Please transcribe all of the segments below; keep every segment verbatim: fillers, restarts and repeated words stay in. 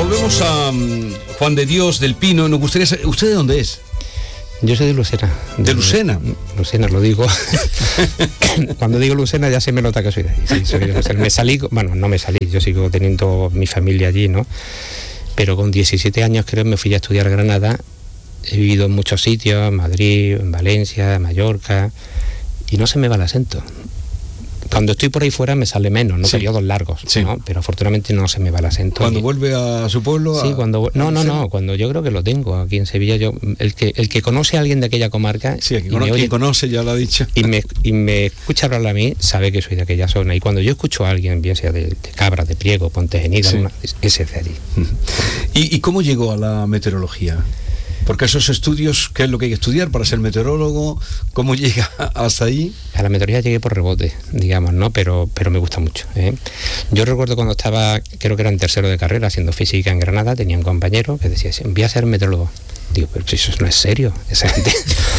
volvemos a um, Juan de Dios del Pino. Nos gustaría saber, ¿usted de dónde es? Yo soy de Lucena. ¿De, ¿De Lucena? Lucena, lo digo. Cuando digo Lucena ya se me nota que soy de allí. Sí, soy de Lucena. Me salí, bueno, no me salí, yo sigo teniendo mi familia allí, ¿no? Pero con diecisiete años creo me fui a estudiar a Granada. He vivido en muchos sitios, en Madrid, en Valencia, en Mallorca, y no se me va el acento. Cuando estoy por ahí fuera me sale menos, no sí. periodos largos, sí. ¿no? Pero afortunadamente no se me va el acento. ¿Cuando y... vuelve a su pueblo? Sí, a... cuando no, no, no, cuando yo creo que lo tengo aquí en Sevilla. Yo el que el que conoce a alguien de aquella comarca, sí, el que conoce, oye, conoce ya lo ha dicho, y me y me escucha hablar a mí, sabe que soy de aquella zona. Y cuando yo escucho a alguien, bien sea de, de Cabra, de Priego, Ponte Genil, sí. ese es de allí. ¿Y, ¿Y cómo llegó a la meteorología? Porque esos estudios, ¿qué es lo que hay que estudiar para ser meteorólogo? ¿Cómo llega hasta ahí? A la meteorología llegué por rebote, digamos, ¿no? Pero, pero me gusta mucho, ¿eh? Yo recuerdo cuando estaba, creo que era en tercero de carrera, haciendo física en Granada, tenía un compañero que decía, voy a ser meteorólogo. Digo, pero eso no es serio, esa gente,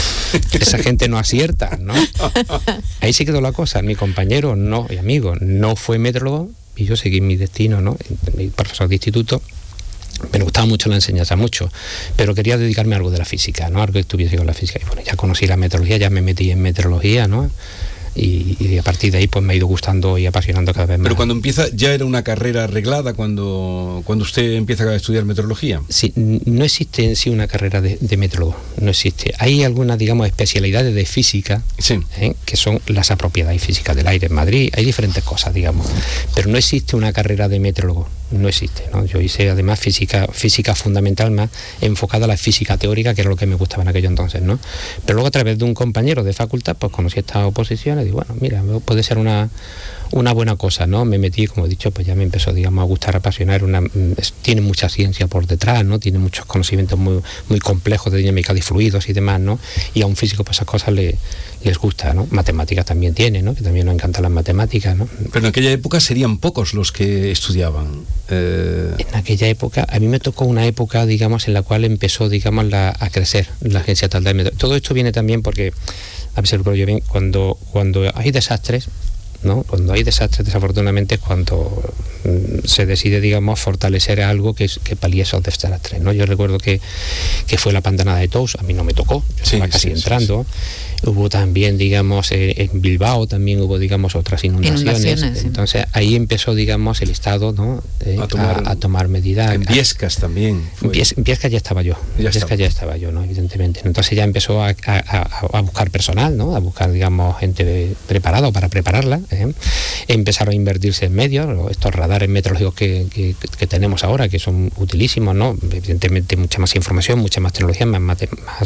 esa gente no acierta, ¿no? Ahí sí quedó la cosa. Mi compañero no, y amigo, no fue meteorólogo y yo seguí mi destino, ¿no? Mi profesor de instituto. Me gustaba mucho la enseñanza, mucho, pero quería dedicarme a algo de la física, ¿no? Algo que estuviese con la física. Y bueno, ya conocí la meteorología, ya me metí en meteorología, ¿no? Y, y a partir de ahí pues me ha ido gustando y apasionando cada vez más. Pero cuando empieza, ¿ya era una carrera arreglada cuando, cuando usted empieza a estudiar meteorología? Sí, no existe en sí una carrera de, de meteorólogo, no existe. Hay algunas, digamos, especialidades de física, sí. ¿eh? Que son las apropiadas físicas del aire en Madrid, hay diferentes cosas, digamos, pero no existe una carrera de meteorólogo, no existe, ¿no? Yo hice además física, física fundamental más enfocada a la física teórica, que era lo que me gustaba en aquello entonces, ¿no? Pero luego a través de un compañero de facultad, pues conocí estas oposiciones y digo, bueno, mira, puede ser una, una buena cosa, ¿no? Me metí, como he dicho, pues ya me empezó, digamos, a gustar, a apasionar, una, tiene mucha ciencia por detrás, ¿no? Tiene muchos conocimientos muy, muy complejos de dinámica de fluidos y demás, ¿no? Y a un físico pues esas cosas le, les gusta, ¿no? Matemáticas también tiene, ¿no? Que también nos encantan las matemáticas, ¿no? Pero en aquella época serían pocos los que estudiaban. Eh... En aquella época, a mí me tocó una época, digamos, en la cual empezó, digamos, la, a crecer la agencia tal de metro. Todo esto viene también porque, a ver si lo yo bien, cuando, cuando hay desastres, ¿no? Cuando hay desastres, desafortunadamente, es cuando mm, se decide, digamos, fortalecer algo que, que palíe esos desastres, ¿no? Yo recuerdo que, que fue la pantanada de Tous, a mí no me tocó, yo estaba sí, casi sí, entrando. Sí, sí. Hubo también, digamos, eh, en Bilbao también hubo, digamos, otras inundaciones. inundaciones Entonces sí. ahí empezó, digamos, el Estado, ¿no? Eh, a, tomar, a, a tomar medidas. En Viescas también. En Vies, Viescas ya estaba yo. Ya Viescas estaba. ya estaba yo, ¿no? Evidentemente. Entonces ya empezó a, a, a buscar personal, ¿no? A buscar, digamos, gente preparada para prepararla. ¿eh? Empezaron a invertirse en medios, estos radares meteorológicos que, que, que tenemos ahora, que son utilísimos, ¿no? Evidentemente mucha más información, mucha más tecnología, más, más,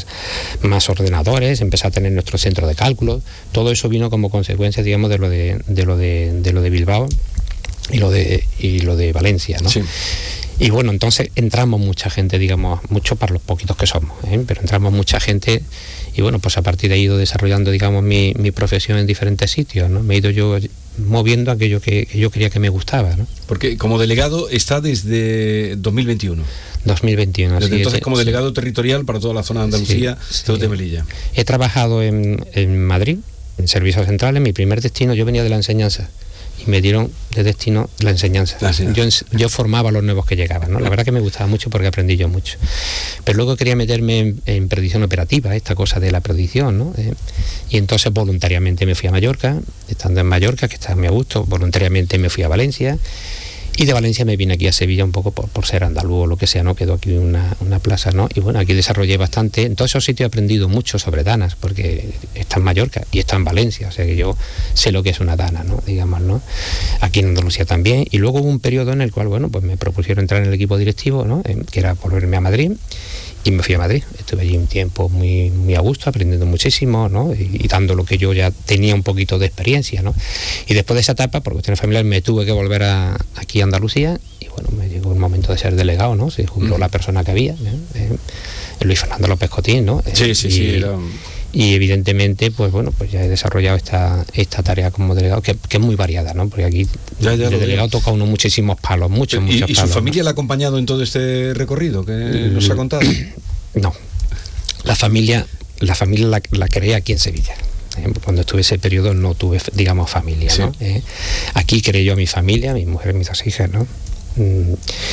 más ordenadores, empezó a tener nuestro centro de cálculo. Todo eso vino como consecuencia, digamos, de lo de, de lo de, de lo de Bilbao y lo de y lo de Valencia, ¿no? Sí. Y bueno, entonces entramos mucha gente, digamos, mucho para los poquitos que somos, ¿eh? Pero entramos mucha gente y bueno, pues a partir de ahí he ido desarrollando, digamos, mi, mi profesión en diferentes sitios, ¿no? Me he ido yo moviendo aquello que, que yo quería que me gustaba, ¿no? Porque como delegado está desde dos mil veintiuno. dos mil veintiuno, desde así entonces es, como sí. delegado territorial para toda la zona de Andalucía, sí, sí. de Melilla. He trabajado en, en Madrid, en servicios centrales. Mi primer destino, yo venía de la enseñanza y me dieron de destino la enseñanza. Ah, sí. yo, yo formaba a los nuevos que llegaban, ¿no? La verdad que me gustaba mucho porque aprendí yo mucho. Pero luego quería meterme en, en predicción operativa, esta cosa de la predicción, ¿no? Eh, y entonces voluntariamente me fui a Mallorca, estando en Mallorca, que estaba muy a gusto, voluntariamente me fui a Valencia. Y de Valencia me vine aquí a Sevilla un poco por, por ser andaluz o lo que sea, ¿no? Quedó aquí una, una plaza, ¿no? Y bueno, aquí desarrollé bastante. En todos esos sitios he aprendido mucho sobre danas, porque está en Mallorca y está en Valencia, o sea que yo sé lo que es una dana, ¿no? Digamos, ¿no? Aquí en Andalucía también. Y luego hubo un periodo en el cual, bueno, pues me propusieron entrar en el equipo directivo, ¿no? Eh, que era volverme a Madrid. Y me fui a Madrid, estuve allí un tiempo muy, muy a gusto, aprendiendo muchísimo, ¿no? Y, y dando lo que yo ya tenía un poquito de experiencia, ¿no? Y después de esa etapa, por cuestiones familiares, me tuve que volver a, aquí a Andalucía y bueno, me llegó el momento de ser delegado, ¿no? Se jubiló uh-huh. la persona que había, ¿eh? Eh, Luis Fernando López Cotín, ¿no? Sí, sí, y, sí, era... Y evidentemente, pues bueno, pues ya he desarrollado esta, esta tarea como delegado, que, que es muy variada, ¿no? Porque aquí ya, ya de delegado toca uno muchísimos palos, muchos, ¿Y, muchos ¿Y palos, su familia ¿no? la ha acompañado en todo este recorrido que nos ha contado? No. La familia, la familia la, la creé aquí en Sevilla. Cuando estuve ese periodo no tuve, digamos, familia, ¿no? Sí. Eh, aquí creé yo a mi familia, mi mujer, mis dos hijas, ¿no?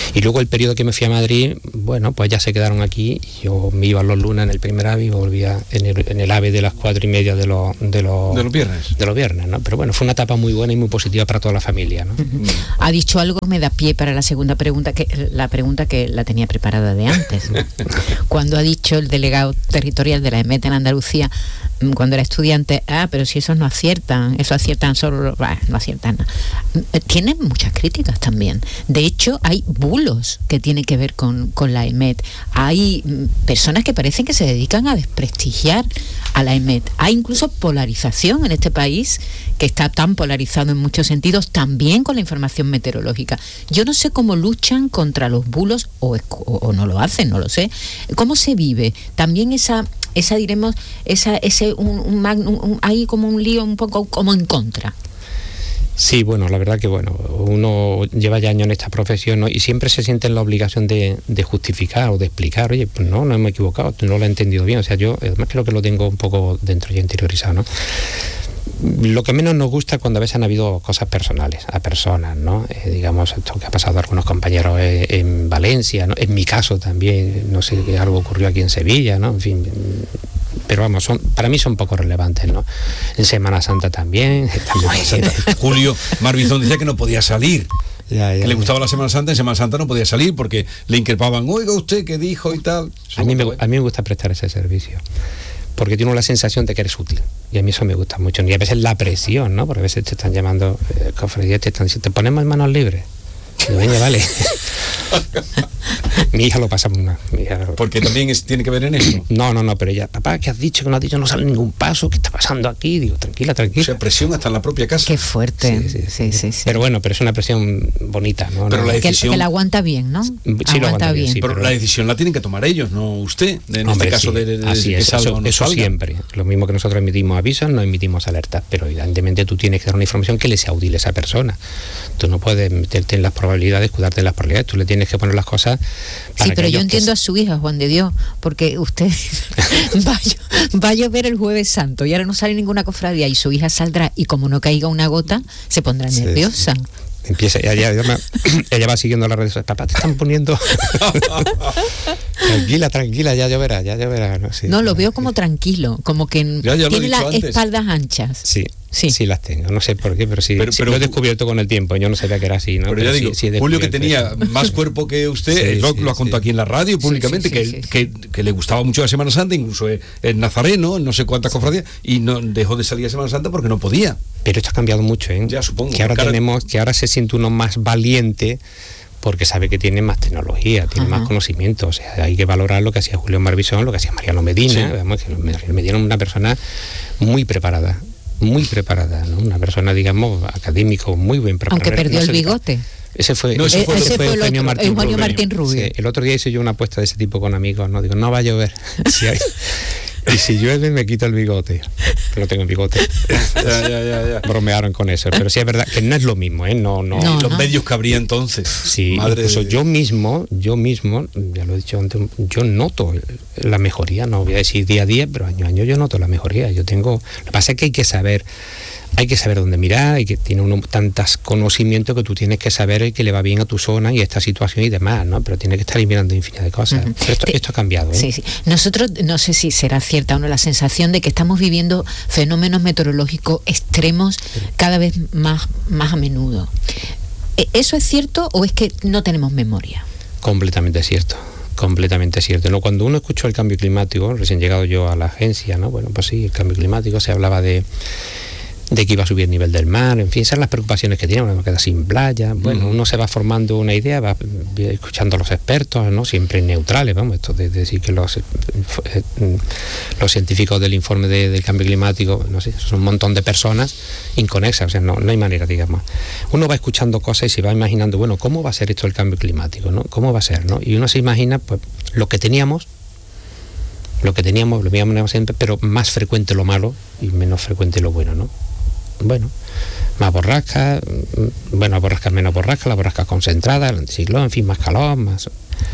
Y luego el periodo que me fui a Madrid, bueno, pues ya se quedaron aquí. Yo me iba los lunes en el primer AVE y volvía en el, en el AVE de las cuatro y media de los, de los, de los viernes. De los viernes, ¿no? Pero bueno, fue una etapa muy buena y muy positiva para toda la familia, ¿no? Uh-huh. Ha dicho algo que me da pie para la segunda pregunta, que la pregunta que la tenía preparada de antes. Cuando ha dicho el delegado territorial de la EMET en Andalucía, cuando era estudiante, ah, pero si esos no aciertan, eso aciertan solo, bah, no aciertan nada. Tienen muchas críticas también. De hecho, hay bulos que tienen que ver con, con la EMET. Hay personas que parecen que se dedican a desprestigiar a la EMET. Hay incluso polarización en este país, que está tan polarizado en muchos sentidos, también con la información meteorológica. Yo no sé cómo luchan contra los bulos o, o, o no lo hacen, no lo sé. ¿Cómo se vive? También esa, esa diremos, esa, ese, un, un, un, un, hay como un lío un poco como en contra. Sí, bueno, la verdad que bueno, uno lleva ya años en esta profesión, ¿no? Y siempre se siente en la obligación de, de justificar o de explicar, oye, pues no, no me he equivocado, no lo he entendido bien. O sea, yo además creo que lo tengo un poco dentro ya interiorizado, ¿no? Lo que menos nos gusta es cuando a veces han habido cosas personales, a personas, ¿no? Eh, digamos, esto que ha pasado a algunos compañeros en, en Valencia, ¿no? En mi caso también, no sé, que algo ocurrió aquí en Sevilla, ¿no? En fin, pero vamos, son, para mí son poco relevantes, ¿no? En Semana Santa también, estamos ahí. Julio Marbizón decía que no podía salir. Ya, ya, que le gustaba ya. La Semana Santa, en Semana Santa no podía salir porque le increpaban, oiga usted, ¿qué dijo y tal? A mí, me, a mí me gusta prestar ese servicio, porque tiene la sensación de que eres útil, y a mí eso me gusta mucho. Y a veces la presión, ¿no? Porque a veces te están llamando, eh, cofradías, te están diciendo, te ponemos en manos libres. Y venga, vale. Mi hija lo pasa muy mal. Porque también es, tiene que ver en eso. No, no, no, pero ella, papá, ¿qué has dicho? Que no has dicho, no sale ningún paso, ¿qué está pasando aquí? Digo, tranquila, tranquila. O sea, presión hasta en la propia casa. Qué fuerte. Sí, sí, sí, sí, sí. Pero bueno, pero es una presión bonita, ¿no? Pero no, la decisión... que, que la aguanta bien, ¿no? Sí, aguanta, lo aguanta bien. bien sí, pero, pero la decisión la tienen que tomar ellos, no usted. En Hombre, este caso sí, de, de, de así que es, salga eso, o no eso salga. Siempre. Lo mismo que nosotros emitimos avisos, no emitimos alertas, pero evidentemente tú tienes que dar una información que le sea útil a esa persona. Tú no puedes meterte en las probabilidades, cuidarte de las probabilidades, tú le tienes que poner las cosas para sí, pero yo entiendo que... a su hija, Juan de Dios, porque usted va, a, va a llover el Jueves Santo y ahora no sale ninguna cofradía y su hija saldrá y como no caiga una gota, se pondrá sí, nerviosa. Sí. Empieza, ella, ella, ella va siguiendo las redes sociales, papá, te están poniendo tranquila, tranquila, ya lloverá, ya lloverá. No, sí, no lo veo como tranquilo, como que ya, ya tiene las antes. espaldas anchas. Sí. Sí. sí, las tengo, no sé por qué, pero sí, pero, sí pero, lo he descubierto con el tiempo, yo no sabía que era así, ¿no? Pero, pero ya digo, sí, sí Julio, que tenía más cuerpo que usted, sí, lo, sí, lo ha contado sí. aquí en la radio públicamente, sí, sí, sí, que, sí, sí. Que, que le gustaba mucho la Semana Santa, incluso el nazareno, no sé cuántas cofradías, y no dejó de salir a Semana Santa porque no podía. Pero esto ha cambiado mucho, ¿eh? Ya supongo. Que ahora cara... tenemos, que ahora se siente uno más valiente, porque sabe que tiene más tecnología, tiene uh-huh. más conocimiento. O sea, hay que valorar lo que hacía Julio Marbizón, lo que hacía Mariano Medina. Sí. Además, que Medina es una persona muy preparada, muy preparada, ¿no? Una persona, digamos, académico, muy bien preparada. Aunque perdió no el bigote. Ese fue, no, ese fue, ese ese fue Eugenio Martín, Martín, Martín Rubio. Sí, el otro día hice yo una apuesta de ese tipo con amigos, ¿no? Digo, no va a llover. Si hay... Y si llueve me quito el bigote. No tengo bigote. ya, ya, ya, ya. Bromearon con eso. Pero sí es verdad que no es lo mismo, ¿eh? No, no. no los no. medios que habría entonces. Sí, Madre incluso de... yo mismo, yo mismo, ya lo he dicho antes, yo noto la mejoría, no voy a decir día a día, pero año a año yo noto la mejoría. Yo tengo. Lo que pasa es que hay que saber. Hay que saber dónde mirar, y que tiene uno tantos conocimientos que tú tienes que saber que le va bien a tu zona y a esta situación y demás, ¿no? Pero tienes que estar mirando infinidad de cosas. Uh-huh. Pero esto, Te, esto ha cambiado, ¿eh? Sí, sí. Nosotros, no sé si será cierta o no la sensación de que estamos viviendo fenómenos meteorológicos extremos cada vez más, más a menudo. ¿Eso es cierto o es que no tenemos memoria? Completamente cierto. Completamente cierto, ¿no? Cuando uno escuchó el cambio climático, recién llegado yo a la agencia, ¿no? Bueno, pues sí, el cambio climático, se hablaba de de que iba a subir el nivel del mar, en fin, esas son las preocupaciones que tiene, uno queda sin playa, bueno, uh-huh. uno se va formando una idea, va escuchando a los expertos, ¿no? Siempre neutrales, vamos, esto de decir que los, eh, los científicos del informe de, del cambio climático, no sé, son un montón de personas inconexas, o sea, no, no hay manera, digamos. Uno va escuchando cosas y se va imaginando, bueno, ¿cómo va a ser esto el cambio climático, no? ¿Cómo va a ser, no? Y uno se imagina, pues, lo que teníamos, lo que teníamos, lo veíamos siempre, pero más frecuente lo malo y menos frecuente lo bueno, ¿no? Bueno, más borrascas, bueno, borrascas menos borrascas, las borrascas concentradas, el anticiclón, en fin, más calor, más...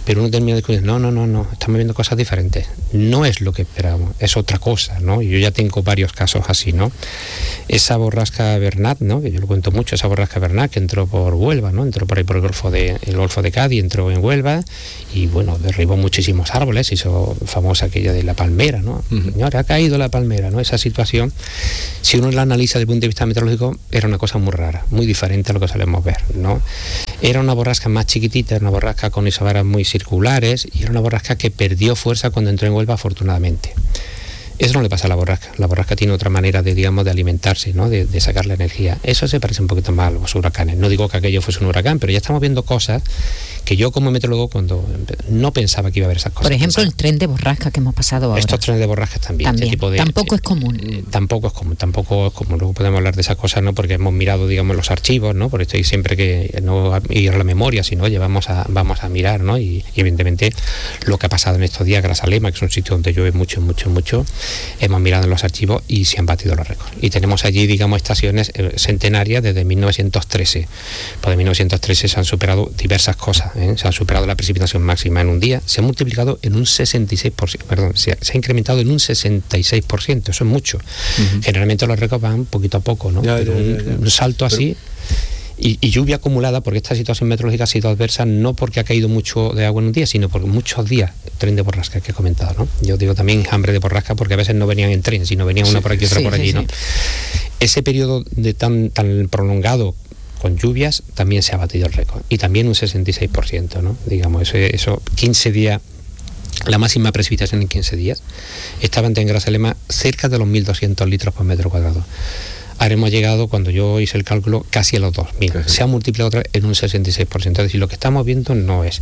pero uno termina de no, no, no, no, estamos viendo cosas diferentes. No es lo que esperábamos, es otra cosa, ¿no? Yo ya tengo varios casos así, ¿no? Esa borrasca Bernat, ¿no? Que yo lo cuento mucho, esa borrasca Bernat que entró por Huelva, ¿no? Entró por ahí por el Golfo de, el Golfo de Cádiz, entró en Huelva y, bueno, derribó muchísimos árboles, hizo famosa aquella de la palmera, ¿no? Uh-huh. Señor, ha caído la palmera, ¿no? Esa situación, si uno la analiza desde el punto de vista meteorológico, era una cosa muy rara, muy diferente a lo que solemos ver, ¿no? Era una borrasca más chiquitita, era una borrasca con isobaras muy circulares y era una borrasca que perdió fuerza cuando entró en Huelva, afortunadamente. Eso no le pasa a la borrasca. La borrasca tiene otra manera de, digamos, de alimentarse, ¿no? De, de sacar la energía. Eso se parece un poquito más a los huracanes. No digo que aquello fuese un huracán, pero ya estamos viendo cosas que yo como meteorólogo cuando no pensaba que iba a haber esas cosas. Por ejemplo, pensaba. El tren de borrasca que hemos pasado ahora. Estos trenes de borrascas también. también. Este tipo de, tampoco es común. Eh, tampoco es común, tampoco es común. Luego podemos hablar de esas cosas, ¿no? Porque hemos mirado, digamos, los archivos, ¿no? Por esto hay siempre que no ir a la memoria, sino oye, vamos a, vamos a mirar, ¿no? Y, y evidentemente lo que ha pasado en estos días, Grazalema, que es un sitio donde llueve mucho, mucho, mucho, hemos mirado en los archivos y se han batido los récords. Y tenemos allí, digamos, estaciones eh, centenarias desde mil novecientos trece. Pues de mil novecientos trece se han superado diversas cosas, ¿eh? Se han superado la precipitación máxima en un día, se ha multiplicado en un sesenta y seis por ciento, perdón, se ha, se ha incrementado en un sesenta y seis por ciento, eso es mucho. Uh-huh. Generalmente los récords van poquito a poco, ¿no? Ya, Pero ya, un, ya, ya. un salto así... Y, y lluvia acumulada, porque esta situación meteorológica ha sido adversa no porque ha caído mucho de agua en un día, sino porque muchos días, tren de borrasca que he comentado, ¿no? Yo digo también hambre de borrasca porque a veces no venían en tren, sino venían sí, una por aquí y otra sí, por allí, sí, ¿no? Sí. Ese periodo de tan, tan prolongado con lluvias también se ha batido el récord, y también un sesenta y seis por ciento, ¿no? Digamos, eso, eso quince días, la máxima precipitación en quince días, estaba en Grazalema cerca de los mil doscientos litros por metro cuadrado. Ahora hemos llegado, cuando yo hice el cálculo, casi a los dos mil. Se ha multiplicado otra vez en un sesenta y seis por ciento. Es decir, lo que estamos viendo no es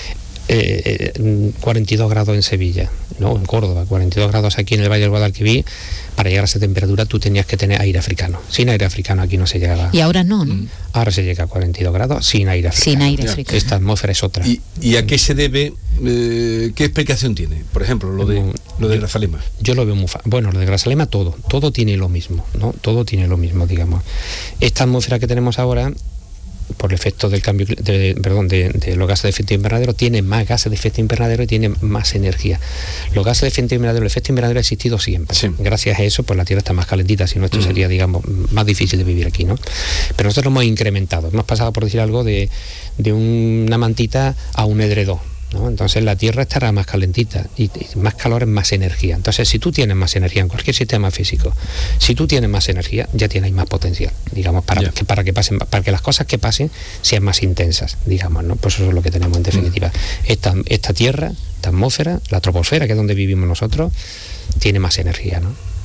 eh, cuarenta y dos grados en Sevilla, no, en Córdoba, cuarenta y dos grados aquí en el Valle del Guadalquivir. Para llegar a esa temperatura tú tenías que tener aire africano. Sin aire africano aquí no se llegaba. Y ahora no, ¿no? Ahora se llega a cuarenta y dos grados sin aire africano. Sin aire africano. Esta atmósfera es otra. ¿Y, y a qué se debe? Eh, ¿Qué explicación tiene? Por ejemplo, lo de, lo de Grazalema. Yo lo veo muy fácil. Bueno, lo de Grazalema todo. Todo tiene lo mismo, ¿no? Todo tiene lo mismo, digamos. Esta atmósfera que tenemos ahora, por el efecto del cambio de, perdón, de, de los gases de efecto invernadero, tiene más gases de efecto invernadero y tiene más energía. Los gases de efecto invernadero, el efecto invernadero ha existido siempre. Sí. Gracias a eso, pues la Tierra está más calentita, si no esto mm. sería, digamos, más difícil de vivir aquí, ¿no? Pero nosotros lo hemos incrementado. Hemos pasado, por decir algo, de, de una mantita a un edredón, ¿no? Entonces la Tierra estará más calentita y, y más calor es más energía. Entonces si tú tienes más energía en cualquier sistema físico, si tú tienes más energía, ya tienes más potencial, digamos, para, yeah. que, para que pasen, para que las cosas que pasen sean más intensas, digamos, ¿no? Pues eso es lo que tenemos en definitiva. Mm. Esta, esta Tierra, esta atmósfera, la troposfera, que es donde vivimos nosotros, tiene más energía, ¿no?